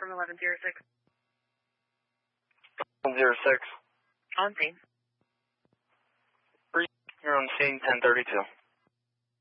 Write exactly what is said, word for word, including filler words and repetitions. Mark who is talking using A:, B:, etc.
A: from eleven zero six.
B: one zero six.
A: On scene.
B: You're on scene ten thirty-two.